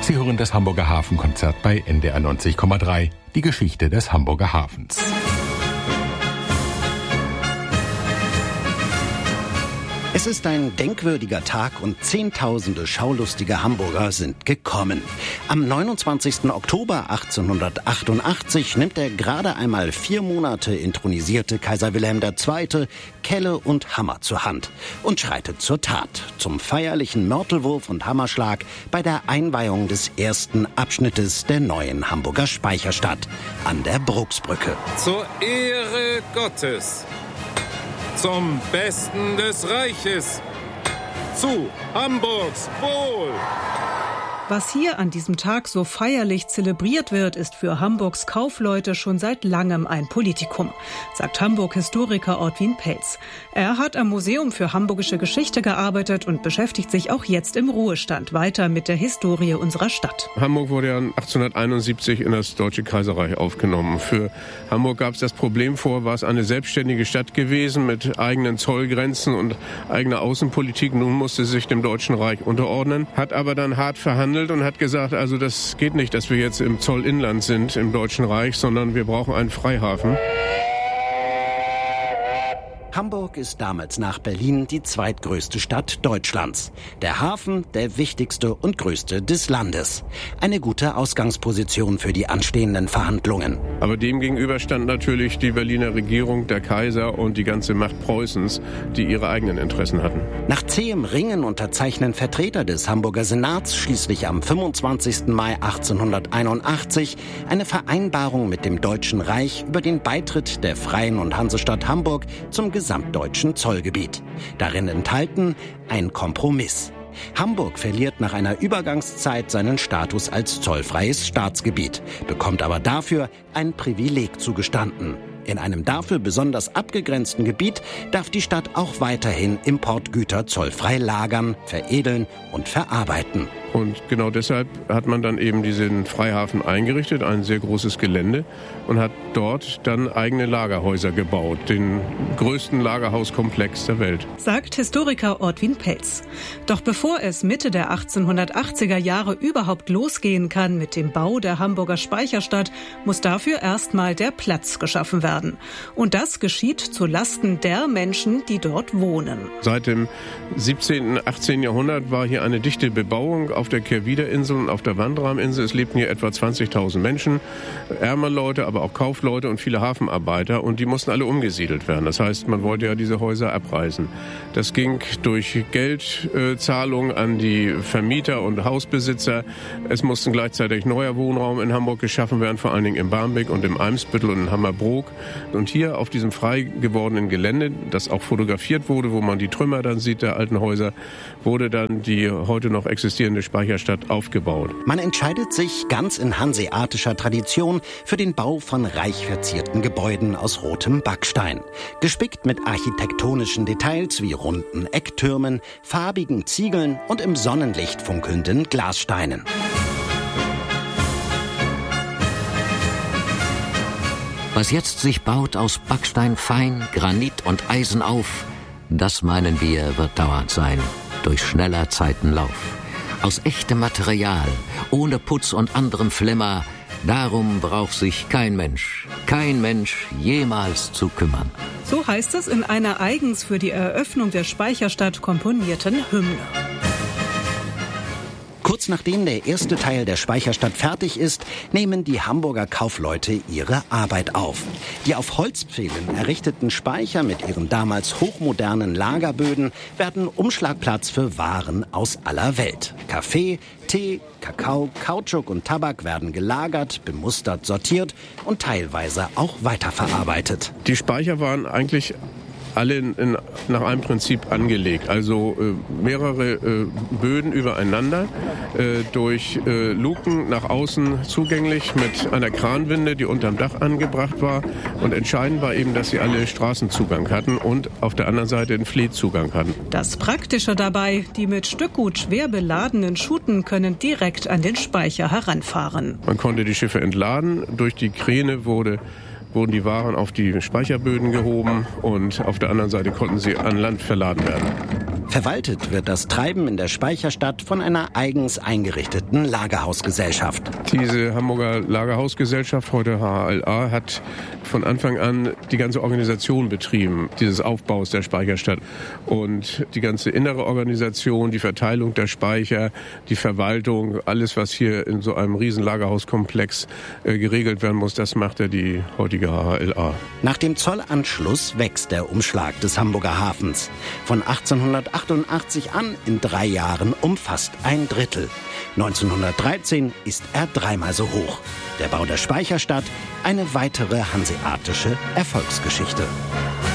Sie hören das Hamburger Hafenkonzert bei NDR 90,3. Die Geschichte des Hamburger Hafens. Es ist ein denkwürdiger Tag und Zehntausende schaulustige Hamburger sind gekommen. Am 29. Oktober 1888 nimmt der gerade einmal 4 Monate intronisierte Kaiser Wilhelm II. Kelle und Hammer zur Hand und schreitet zur Tat, zum feierlichen Mörtelwurf und Hammerschlag bei der Einweihung des ersten Abschnittes der neuen Hamburger Speicherstadt an der Brucksbrücke. Zur Ehre Gottes! Zum Besten des Reiches, zu Hamburgs Wohl. Was hier an diesem Tag so feierlich zelebriert wird, ist für Hamburgs Kaufleute schon seit langem ein Politikum, sagt Hamburg-Historiker Ortwin Pelz. Er hat am Museum für Hamburgische Geschichte gearbeitet und beschäftigt sich auch jetzt im Ruhestand weiter mit der Historie unserer Stadt. Hamburg wurde ja 1871 in das Deutsche Kaiserreich aufgenommen. Für Hamburg gab es das Problem vor, war es eine selbstständige Stadt gewesen mit eigenen Zollgrenzen und eigener Außenpolitik. Nun musste sie sich dem Deutschen Reich unterordnen, hat aber dann hart verhandelt und hat gesagt, also das geht nicht, dass wir jetzt im Zollinland sind im Deutschen Reich, sondern wir brauchen einen Freihafen. Hamburg ist damals nach Berlin die zweitgrößte Stadt Deutschlands. Der Hafen der wichtigste und größte des Landes. Eine gute Ausgangsposition für die anstehenden Verhandlungen. Aber dem gegenüber stand natürlich die Berliner Regierung, der Kaiser und die ganze Macht Preußens, die ihre eigenen Interessen hatten. Nach zähem Ringen unterzeichnen Vertreter des Hamburger Senats schließlich am 25. Mai 1881 eine Vereinbarung mit dem Deutschen Reich über den Beitritt der Freien und Hansestadt Hamburg zum gesamtdeutschen Zollgebiet. Darin enthalten ein Kompromiss. Hamburg verliert nach einer Übergangszeit seinen Status als zollfreies Staatsgebiet, bekommt aber dafür ein Privileg zugestanden. In einem dafür besonders abgegrenzten Gebiet darf die Stadt auch weiterhin Importgüter zollfrei lagern, veredeln und verarbeiten. Und genau deshalb hat man dann eben diesen Freihafen eingerichtet, ein sehr großes Gelände, und hat dort dann eigene Lagerhäuser gebaut, den größten Lagerhauskomplex der Welt. Sagt Historiker Ortwin Pelz. Doch bevor es Mitte der 1880er Jahre überhaupt losgehen kann mit dem Bau der Hamburger Speicherstadt, muss dafür erstmal der Platz geschaffen werden. Und das geschieht zu Lasten der Menschen, die dort wohnen. Seit dem 17. und 18. Jahrhundert war hier eine dichte Bebauung auf der Kehrwiederinsel und auf der Wandrahminsel. Es lebten hier etwa 20.000 Menschen, ärmere Leute, aber auch Kaufleute und viele Hafenarbeiter, und die mussten alle umgesiedelt werden. Das heißt, man wollte ja diese Häuser abreißen. Das ging durch Geldzahlungen an die Vermieter und Hausbesitzer. Es mussten gleichzeitig neuer Wohnraum in Hamburg geschaffen werden, vor allen Dingen im Barmbek und im Eimsbüttel und in Hammerbrook. Und hier auf diesem frei gewordenen Gelände, das auch fotografiert wurde, wo man die Trümmer dann sieht der alten Häuser, wurde dann die heute noch existierende Speicherstadt aufgebaut. Man entscheidet sich ganz in hanseatischer Tradition für den Bau von reich verzierten Gebäuden aus rotem Backstein. Gespickt mit architektonischen Details wie runden Ecktürmen, farbigen Ziegeln und im Sonnenlicht funkelnden Glassteinen. Was jetzt sich baut aus Backstein fein, Granit und Eisen auf, das meinen wir, wird dauernd sein, durch schneller Zeitenlauf. Aus echtem Material, ohne Putz und anderem Flimmer, darum braucht sich kein Mensch jemals zu kümmern. So heißt es in einer eigens für die Eröffnung der Speicherstadt komponierten Hymne. Kurz nachdem der erste Teil der Speicherstadt fertig ist, nehmen die Hamburger Kaufleute ihre Arbeit auf. Die auf Holzpfählen errichteten Speicher mit ihren damals hochmodernen Lagerböden werden Umschlagplatz für Waren aus aller Welt. Kaffee, Tee, Kakao, Kautschuk und Tabak werden gelagert, bemustert, sortiert und teilweise auch weiterverarbeitet. Die Speicher waren eigentlich alle nach einem Prinzip angelegt, also mehrere Böden übereinander, durch Luken nach außen zugänglich mit einer Kranwinde, die unterm Dach angebracht war, und entscheidend war eben, dass sie alle Straßenzugang hatten und auf der anderen Seite einen Fleetzugang hatten. Das Praktische dabei, die mit Stückgut schwer beladenen Schuten können direkt an den Speicher heranfahren. Man konnte die Schiffe entladen, durch die Kräne wurde wurden die Waren auf die Speicherböden gehoben und auf der anderen Seite konnten sie an Land verladen werden. Verwaltet wird das Treiben in der Speicherstadt von einer eigens eingerichteten Lagerhausgesellschaft. Diese Hamburger Lagerhausgesellschaft, heute HLA, hat von Anfang an die ganze Organisation betrieben, dieses Aufbaus der Speicherstadt. Und die ganze innere Organisation, die Verteilung der Speicher, die Verwaltung, alles, was hier in so einem riesen Lagerhauskomplex geregelt werden muss, das macht ja die heutige HLA. Nach dem Zollanschluss wächst der Umschlag des Hamburger Hafens. Von 1888 an in 3 Jahren um fast 1/3. 1913 ist er 3-mal so hoch. Der Bau der Speicherstadt, eine weitere hanseatische Erfolgsgeschichte.